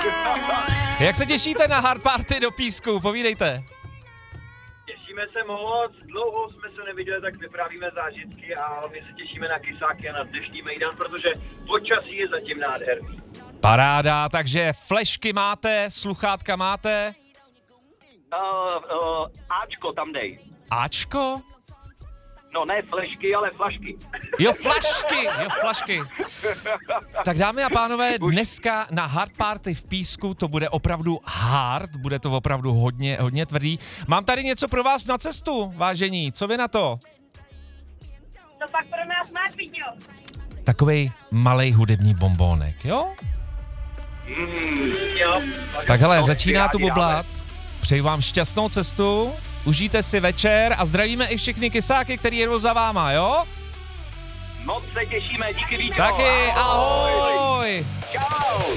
Jak se těšíte na hard party do Písku? Povídejte. Těšíme se moc, dlouho jsme se neviděli, tak vyprávíme zážitky a hlavně se těšíme na kysáky a na dnešní mejdan, protože počasí je zatím nádherný. Paráda, takže flešky máte, sluchátka máte? Ačko tam dej. Ačko? No ne flešky, ale flašky. Jo, flašky. Tak dámy a pánové, dneska na hard party v Písku to bude opravdu hard, bude to opravdu hodně tvrdý. Mám tady něco pro vás na cestu, vážení, co vy na to? To pak pro nás máš video. Takovej malej hudební bombónek, jo? Jo. Tak hele, začíná to bublat. Přeji vám šťastnou cestu, užijte si večer a zdravíme i všechny kysáky, který jedou za váma, jo? Moc se těšíme, díky Vítko. Taky, ahoj! Čau.